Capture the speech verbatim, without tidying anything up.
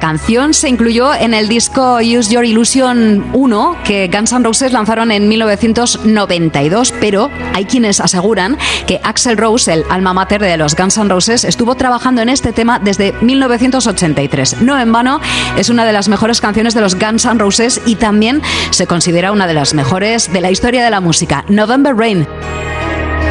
canción se incluyó en el disco Use Your Illusion uno que Guns N' Roses lanzaron en mil novecientos noventa y dos, pero hay quienes aseguran que Axl Rose, el alma mater de los Guns N' Roses, estuvo trabajando en este tema desde mil novecientos ochenta y tres. No en vano, es una de las mejores canciones de los Guns N' Roses y también se considera una de las mejores de la historia de la música. November Rain.